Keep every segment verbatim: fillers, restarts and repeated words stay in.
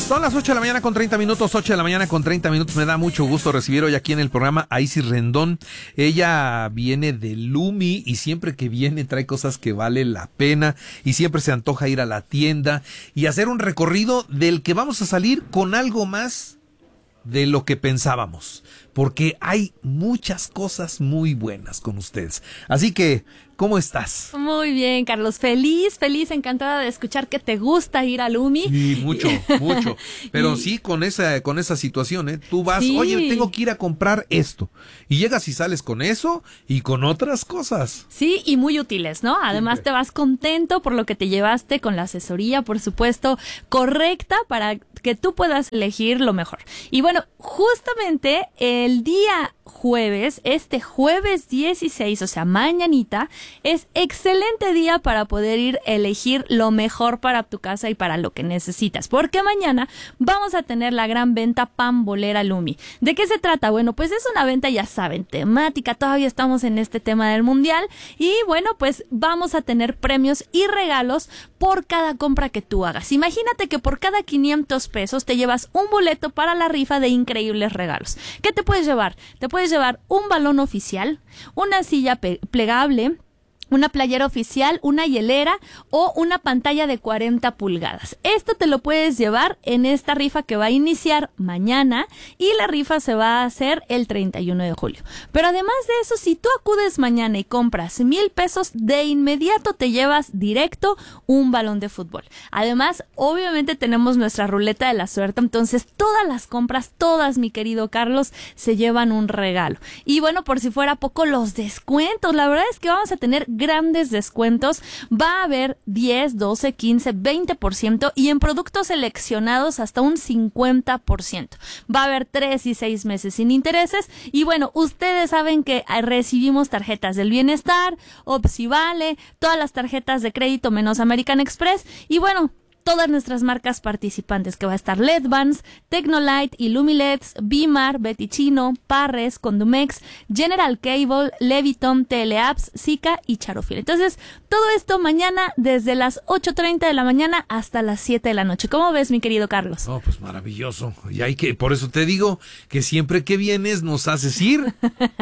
Son las ocho de la mañana con treinta minutos, ocho de la mañana con treinta minutos. Me da mucho gusto recibir hoy aquí en el programa a Isis Rendón. Ella viene de Lumi y siempre que viene trae cosas que vale la pena y siempre se antoja ir a la tienda y hacer un recorrido del que vamos a salir con algo más de lo que pensábamos, porque hay muchas cosas muy buenas con ustedes. Así que, ¿cómo estás? Muy bien, Carlos. Feliz, feliz, encantada de escuchar que te gusta ir a Lumi. Sí, mucho, mucho. Pero y... sí, con esa, con esa situación, ¿eh? Tú vas, sí. Oye, tengo que ir a comprar esto. Y llegas y sales con eso y con otras cosas. Sí, y muy útiles, ¿no? Además, Siempre. Te vas contento por lo que te llevaste con la asesoría, por supuesto, correcta para que tú puedas elegir lo mejor. Y bueno, justamente el día jueves, este jueves dieciséis, o sea, mañanita, es excelente día para poder ir a elegir lo mejor para tu casa y para lo que necesitas, porque mañana vamos a tener la gran venta Pambolera Lumi. ¿De qué se trata? Bueno, pues es una venta, ya saben, temática, todavía estamos en este tema del mundial y bueno, pues vamos a tener premios y regalos por cada compra que tú hagas. Imagínate que por cada quinientos pesos te llevas un boleto para la rifa de increíbles regalos. ¿Qué te puedes llevar? Te puedes llevar un balón oficial, una silla plegable, una playera oficial, una hielera o una pantalla de cuarenta pulgadas. Esto te lo puedes llevar en esta rifa que va a iniciar mañana y la rifa se va a hacer el treinta y uno de julio. Pero además de eso, si tú acudes mañana y compras mil pesos, de inmediato te llevas directo un balón de fútbol. Además, obviamente tenemos nuestra ruleta de la suerte, entonces todas las compras, todas, mi querido Carlos, se llevan un regalo. Y bueno, por si fuera poco, los descuentos. La verdad es que vamos a tener grandes descuentos, va a haber diez, doce, quince, veinte por ciento y en productos seleccionados hasta un cincuenta por ciento. Va a haber tres y seis meses sin intereses y bueno, ustedes saben que recibimos tarjetas del Bienestar, Opsivale, todas las tarjetas de crédito menos American Express y bueno, todas nuestras marcas participantes, que va a estar L E D Vans, Tecnolite, Illumileds, Bimar, Betty Chino, Parres, Condumex, General Cable, Leviton, Teleapps, Zika y Charofil. Entonces, todo esto mañana desde las ocho treinta de la mañana hasta las siete de la noche. ¿Cómo ves, mi querido Carlos? Oh, pues maravilloso. Y hay que, por eso te digo que siempre que vienes nos haces ir.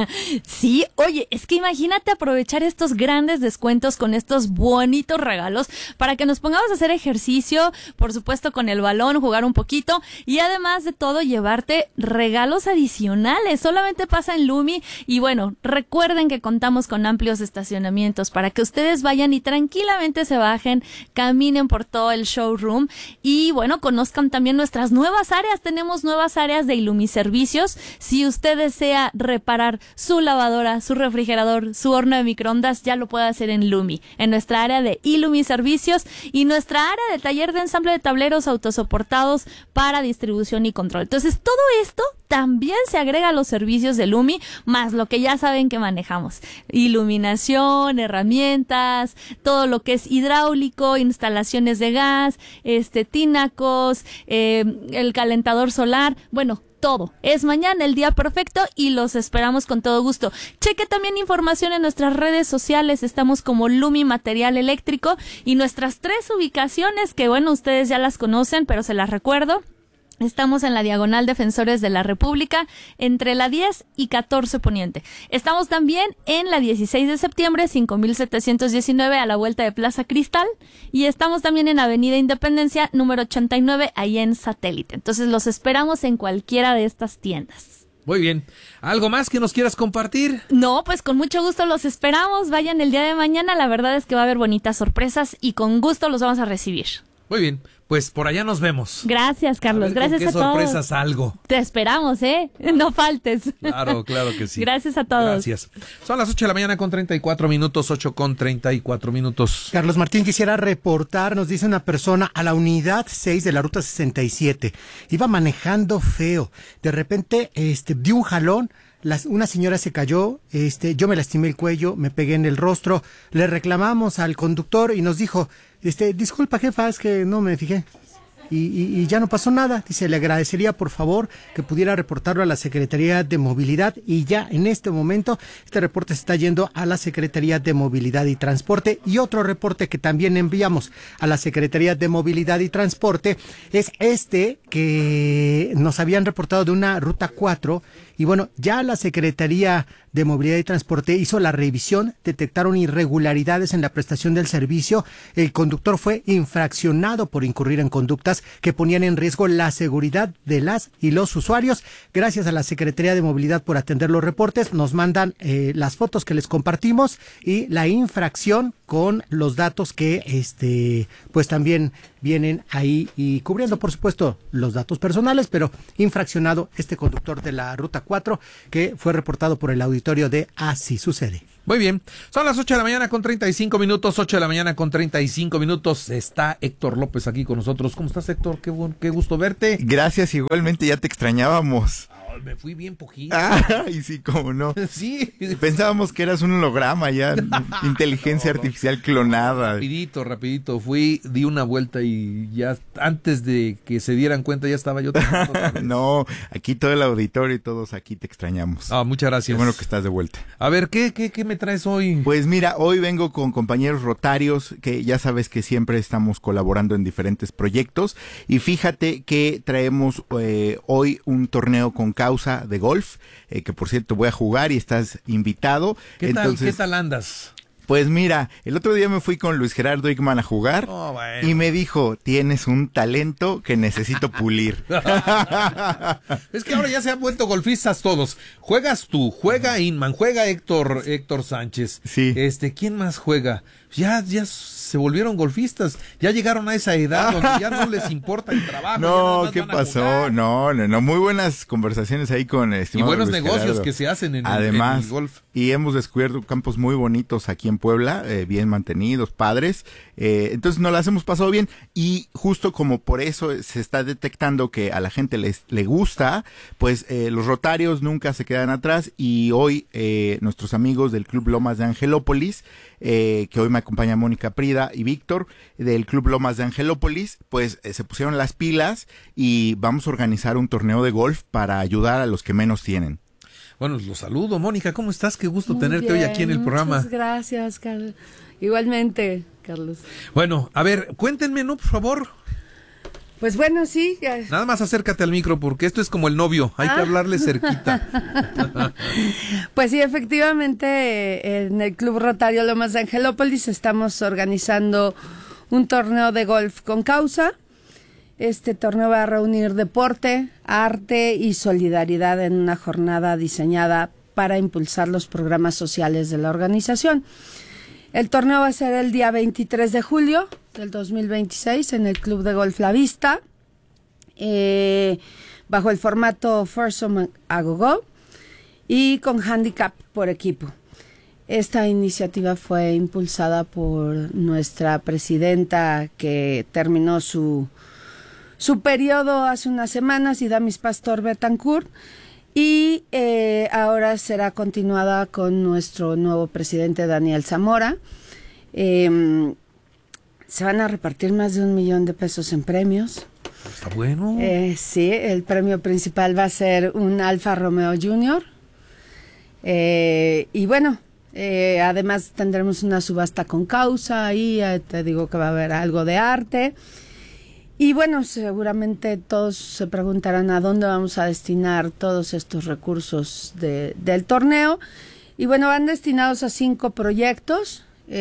Sí, oye, es que imagínate aprovechar estos grandes descuentos con estos bonitos regalos para que nos pongamos a hacer ejercicio, por supuesto con el balón, jugar un poquito y además de todo llevarte regalos adicionales. Solamente pasa en Lumi y bueno, recuerden que contamos con amplios estacionamientos para que ustedes vayan y tranquilamente se bajen, caminen por todo el showroom y bueno, conozcan también nuestras nuevas áreas. Tenemos nuevas áreas de Ilumiservicios. Si usted desea reparar su lavadora, su refrigerador, su horno de microondas, ya lo puede hacer en Lumi, en nuestra área de Ilumiservicios y nuestra área de taller de ensamble de tableros autosoportados para distribución y control. Entonces, todo esto también se agrega a los servicios de Lumi, más lo que ya saben que manejamos. Iluminación, herramientas, todo lo que es hidráulico, instalaciones de gas, este, tínacos, eh, el calentador solar, bueno, todo. Es mañana el día perfecto y los esperamos con todo gusto. Cheque también información en nuestras redes sociales. Estamos como Lumi Material Eléctrico y nuestras tres ubicaciones que bueno, ustedes ya las conocen, pero se las recuerdo. Estamos en la Diagonal Defensores de la República, entre la diez y catorce Poniente. Estamos también en la dieciséis de septiembre, cinco mil setecientos diecinueve, a la vuelta de Plaza Cristal. Y estamos también en Avenida Independencia, número ochenta y nueve, ahí en Satélite. Entonces los esperamos en cualquiera de estas tiendas. Muy bien. ¿Algo más que nos quieras compartir? No, pues con mucho gusto los esperamos. Vayan el día de mañana. La verdad es que va a haber bonitas sorpresas y con gusto los vamos a recibir. Muy bien, pues por allá nos vemos. Gracias, Carlos. A ver, gracias ¿con qué a todos. sorpresas algo? Te esperamos, ¿eh? No faltes. Claro, claro que sí. Gracias a todos. Gracias. Son las ocho de la mañana con treinta y cuatro minutos, ocho con treinta y cuatro minutos. Carlos Martín, quisiera reportar, nos dice una persona, a la unidad seis de la ruta sesenta y siete. Iba manejando feo. De repente, este, dio un jalón. Las, una señora se cayó, este, yo me lastimé el cuello, me pegué en el rostro, le reclamamos al conductor y nos dijo, este, disculpa jefa, es que no me fijé. y, y, y ya no pasó nada. Dice, le agradecería por favor que pudiera reportarlo a la Secretaría de Movilidad, y ya en este momento este reporte se está yendo a la Secretaría de Movilidad y Transporte. Y otro reporte que también enviamos a la Secretaría de Movilidad y Transporte es este que nos habían reportado de una ruta cuatro, y bueno, ya la Secretaría de Movilidad y Transporte hizo la revisión, detectaron irregularidades en la prestación del servicio. El conductor fue infraccionado por incurrir en conductas que ponían en riesgo la seguridad de las y los usuarios. Gracias a la Secretaría de Movilidad por atender los reportes. Nos mandan eh, las fotos que les compartimos y la infracción con los datos que este pues también vienen ahí, y cubriendo por supuesto los datos personales, pero infraccionado este conductor de la ruta cuatro, que fue reportado por el auditorio de Así Sucede. Muy bien, son las ocho de la mañana con treinta y cinco minutos, ocho de la mañana con treinta y cinco minutos. Está Héctor López aquí con nosotros. ¿Cómo estás, Héctor? Qué, buen, qué gusto verte. Gracias, igualmente, ya te extrañábamos. Oh, me fui bien poquito. Ah, y sí, cómo no. Sí. Pensábamos que eras un holograma ya, inteligencia no, no. artificial clonada. Rapidito, rapidito. Fui, di una vuelta y ya antes de que se dieran cuenta ya estaba yo. No, aquí todo el auditorio y todos aquí te extrañamos. Ah, muchas gracias. Qué bueno que estás de vuelta. A ver, ¿qué, qué, qué me traes hoy? Pues mira, hoy vengo con compañeros rotarios que ya sabes que siempre estamos colaborando en diferentes proyectos, y fíjate que traemos eh, hoy un torneo con causa de golf, eh, que por cierto voy a jugar y estás invitado. ¿Qué Entonces, tal, qué tal andas? Pues mira, el otro día me fui con Luis Gerardo Ickman a jugar, oh, bueno. y me dijo, tienes un talento que necesito pulir. Es que ahora ya se han vuelto golfistas todos. Juegas tú, juega Inman, juega Héctor Héctor Sánchez. Sí. Este, ¿quién más juega? Ya, ya se volvieron golfistas, ya llegaron a esa edad donde ya no les importa el trabajo. No, ¿qué pasó? No, no, no, muy buenas conversaciones ahí con estimado Y buenos Luis negocios Gerardo. que se hacen en, Además, el, en el golf. Y hemos descubierto campos muy bonitos aquí en Puebla, eh, bien mantenidos, padres. Eh, entonces nos las hemos pasado bien, y justo como por eso se está detectando que a la gente les, le gusta, pues eh, los rotarios nunca se quedan atrás, y hoy eh, nuestros amigos del Club Lomas de Angelópolis, eh, que hoy me acompaña Mónica Prida y Víctor, del Club Lomas de Angelópolis, pues eh, se pusieron las pilas y vamos a organizar un torneo de golf para ayudar a los que menos tienen. Bueno, los saludo. Mónica, ¿cómo estás? Qué gusto Muy tenerte bien, hoy aquí en el programa. Muchas gracias, Carlos. Igualmente, Carlos. Bueno, a ver, cuéntenme, ¿no? Por favor. Pues bueno, sí. Nada más acércate al micro, porque esto es como el novio, hay ah. que hablarle cerquita. Pues sí, efectivamente, en el Club Rotario Lomas de Angelópolis estamos organizando un torneo de golf con causa. Este torneo va a reunir deporte, arte y solidaridad en una jornada diseñada para impulsar los programas sociales de la organización. El torneo va a ser el día veintitrés de julio del dos mil veintiséis en el Club de Golf La Vista, eh, bajo el formato Foursome a Go-Go y con handicap por equipo. Esta iniciativa fue impulsada por nuestra presidenta, que terminó su su periodo hace unas semanas, Idamis Pastor Betancourt, y eh, ahora será continuada con nuestro nuevo presidente Daniel Zamora. Eh, se van a repartir más de un millón de pesos en premios. Está bueno. Eh, sí, el premio principal va a ser un Alfa Romeo Junior. Eh, y bueno, eh, además tendremos una subasta con causa, y eh, te digo que va a haber algo de arte. Y bueno, seguramente todos se preguntarán a dónde vamos a destinar todos estos recursos de, del torneo. Y bueno, van destinados a cinco proyectos.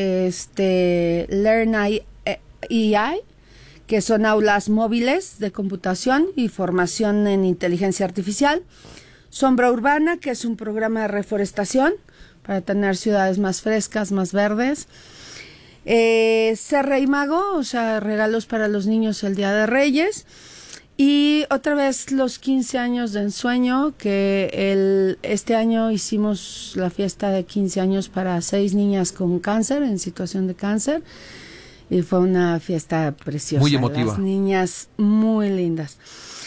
Este, Learn E I, que son aulas móviles de computación y formación en inteligencia artificial. Sombra Urbana, que es un programa de reforestación para tener ciudades más frescas, más verdes. Eh, Ser Rey Mago, o sea, regalos para los niños el Día de Reyes. Y otra vez los quince años de ensueño, que el, este año hicimos la fiesta de quince años para seis niñas con cáncer, en situación de cáncer. Y fue una fiesta preciosa. Muy emotiva. Las niñas muy lindas.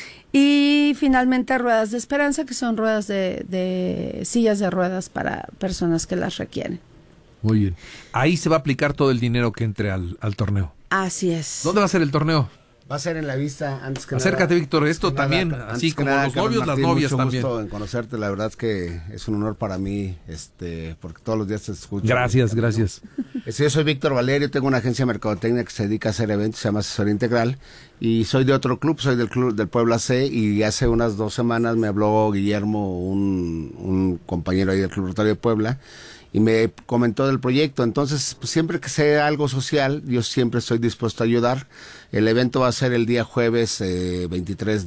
Y finalmente Ruedas de Esperanza, que son ruedas de, de sillas de ruedas para personas que las requieren. Muy bien. Ahí se va a aplicar todo el dinero que entre al, al torneo. Así es. ¿Dónde va a ser el torneo? Va a ser en la vista antes que Acércate, nada. Víctor, esto Nada, también, antes así que como nada, los Carlos novios, las Martín, novias mucho también. gusto en conocerte, la verdad es que es un honor para mí, este, porque todos los días te escucho. Gracias, gracias. Este, yo soy Víctor Valerio, tengo una agencia de mercadotecnia que se dedica a hacer eventos, se llama Asesoría Integral, y soy de otro club, soy del club del Puebla C, y hace unas dos semanas me habló Guillermo, un, un compañero ahí del Club Rotario de Puebla, y me comentó del proyecto. Entonces, pues, siempre que sea algo social, yo siempre estoy dispuesto a ayudar. El evento va a ser el día jueves eh, veintitrés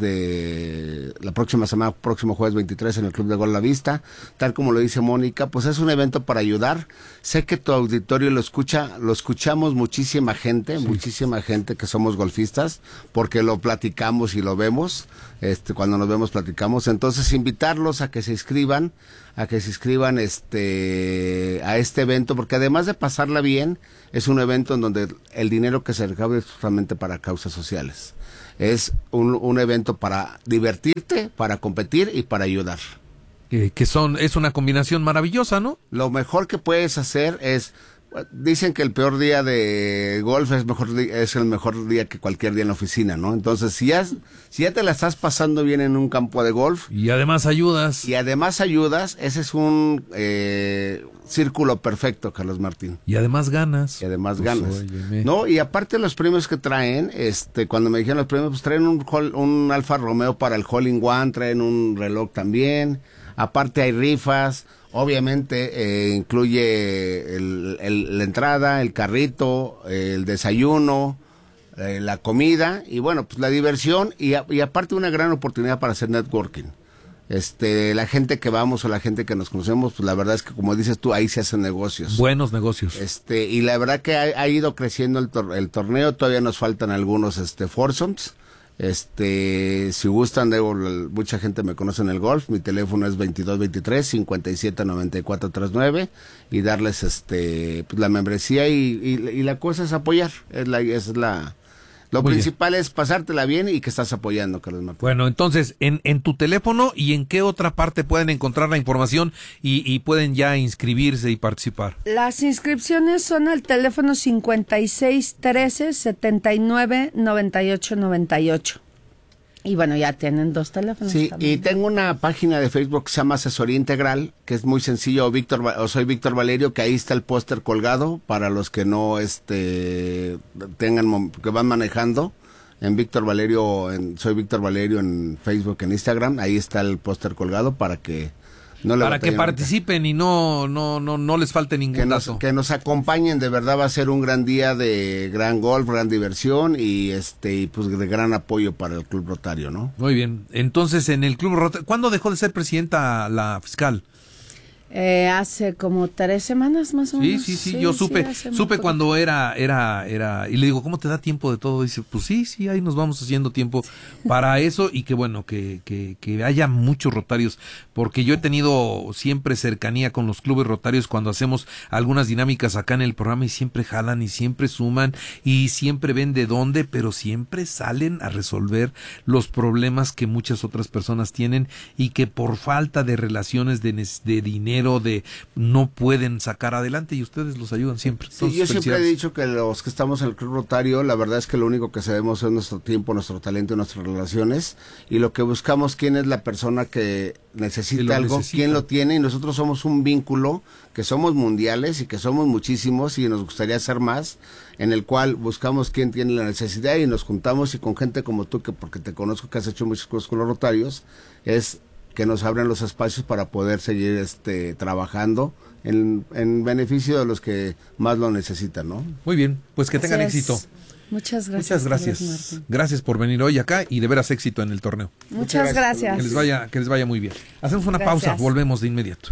de la próxima semana, próximo jueves veintitrés en el Club de Gol La Vista. Tal como lo dice Mónica, pues es un evento para ayudar. Sé que tu auditorio lo escucha, lo escuchamos muchísima gente, sí. muchísima gente que somos golfistas, porque lo platicamos y lo vemos. Este, cuando nos vemos platicamos. Entonces, invitarlos a que se inscriban, a que se inscriban este a este evento, porque además de pasarla bien, es un evento en donde el dinero que se recaude es solamente para causas sociales. Es un, un evento para divertirte, para competir y para ayudar. Que, que son, es una combinación maravillosa, ¿no? Lo mejor que puedes hacer es, dicen que el peor día de golf es mejor es el mejor día que cualquier día en la oficina, ¿no? Entonces, si ya, si ya te la estás pasando bien en un campo de golf y además ayudas y además ayudas, ese es un eh, círculo perfecto, Carlos Martín. Y además ganas. Y además pues ganas. Óyeme. No, y aparte los premios que traen, este, cuando me dijeron los premios, pues traen un, un Alfa Romeo para el Hole in One, traen un reloj también. Aparte hay rifas. Obviamente eh, incluye el, el, la entrada, el carrito, el desayuno, eh, la comida y bueno, pues la diversión y, a, y aparte una gran oportunidad para hacer networking. Este, la gente que vamos o la gente que nos conocemos, pues la verdad es que como dices tú, ahí se hacen negocios. Buenos negocios. Este, y la verdad que ha, ha ido creciendo el, tor el torneo, todavía nos faltan algunos este foursomes. Este, si gustan, debo, mucha gente me conoce en el golf, mi teléfono es veintidós veintitrés cincuenta y siete noventa y cuatro treinta y nueve y darles este pues, la membresía y, y, y la cosa es apoyar, es la, es la lo Muy principal bien. Es pasártela bien y que estás apoyando, Carlos Martín. Bueno, entonces, en, en tu teléfono y en qué otra parte pueden encontrar la información y, y pueden ya inscribirse y participar. Las inscripciones son al teléfono cincuenta y seis trece setenta y nueve noventa y ocho noventa y ocho. Y bueno, ya tienen dos teléfonos. Sí, también. Y tengo una página de Facebook que se llama Asesoría Integral, que es muy sencillo, Víctor, o soy Víctor Valerio, que ahí está el póster colgado para los que no este tengan, que van manejando. En Víctor Valerio, en, soy Víctor Valerio en Facebook, en Instagram, ahí está el póster colgado para que no le para que participen ahorita. Y no no no no les falte ningún que nos, dato. Que nos acompañen, de verdad va a ser un gran día de gran golf, gran diversión y este y pues de gran apoyo para el Club Rotario, ¿no? Muy bien. Entonces, en el Club Rotario, ¿cuándo dejó de ser presidenta la fiscal? Eh, hace como tres semanas más o menos. Sí, sí, sí, yo supe, sí, supe cuando era, era, era, y le digo, ¿cómo te da tiempo de todo? Dice, pues sí, sí, ahí nos vamos haciendo tiempo para eso y que bueno, que, que, que haya muchos rotarios, porque yo he tenido siempre cercanía con los clubes rotarios cuando hacemos algunas dinámicas acá en el programa y siempre jalan y siempre suman y siempre ven de dónde, pero siempre salen a resolver los problemas que muchas otras personas tienen y que por falta de relaciones de, de dinero de no pueden sacar adelante y ustedes los ayudan siempre. Sí, yo siempre he dicho que los que estamos en el Club Rotario, la verdad es que lo único que sabemos es nuestro tiempo, nuestro talento y nuestras relaciones y lo que buscamos quién es la persona que necesita algo, necesita. Quién lo tiene y nosotros somos un vínculo que somos mundiales y que somos muchísimos y nos gustaría ser más, en el cual buscamos quién tiene la necesidad y nos juntamos y con gente como tú, que porque te conozco que has hecho muchas cosas con los Rotarios, es que nos abren los espacios para poder seguir este trabajando en, en beneficio de los que más lo necesitan, ¿no? Muy bien, pues que tengan Así éxito. Es. Muchas gracias. Muchas gracias. Gracias por venir hoy acá y de veras éxito en el torneo. Muchas gracias. Que les vaya, que les vaya muy bien. Hacemos una Gracias. pausa, volvemos de inmediato.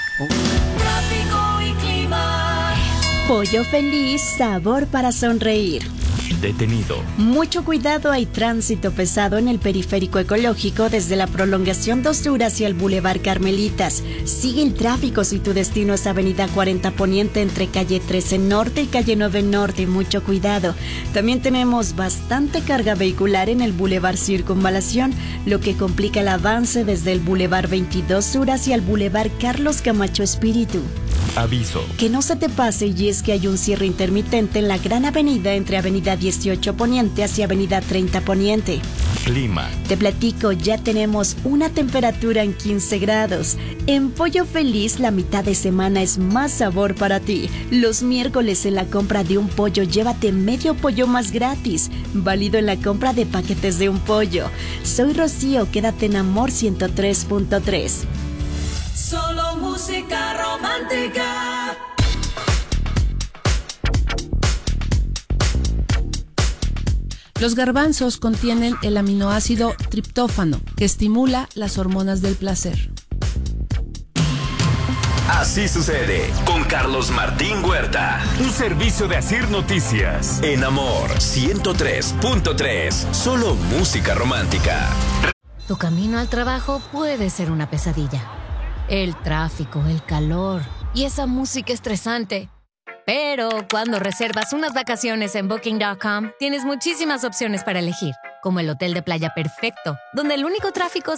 Tráfico y clima. Pollo feliz, sabor para sonreír. Detenido. Mucho cuidado, hay tránsito pesado en el periférico ecológico desde la prolongación Dos Sur hacia el Boulevard Carmelitas. Sigue el tráfico si tu destino es Avenida cuarenta Poniente entre calle trece Norte y calle nueve Norte. Mucho cuidado. También tenemos bastante carga vehicular en el Boulevard Circunvalación, lo que complica el avance desde el Boulevard veintidós Sur hacia el Boulevard Carlos Camacho Espíritu. Aviso. Que no se te pase, y es que hay un cierre intermitente en la Gran Avenida entre Avenida dieciocho Poniente hacia Avenida treinta Poniente. Clima. Te platico, ya tenemos una temperatura en quince grados. En Pollo Feliz, la mitad de semana es más sabor para ti. Los miércoles en la compra de un pollo, llévate medio pollo más gratis. Válido en la compra de paquetes de un pollo. Soy Rocío, quédate en Amor ciento tres punto tres. Solo música romántica. Los garbanzos contienen el aminoácido triptófano, que estimula las hormonas del placer. Así sucede con Carlos Martín Huerta. Un servicio de Asir Noticias. En Amor ciento tres punto tres. Solo música romántica. Tu camino al trabajo puede ser una pesadilla. El tráfico, el calor y esa música estresante. Pero cuando reservas unas vacaciones en Booking punto com, tienes muchísimas opciones para elegir, como el hotel de playa perfecto, donde el único tráfico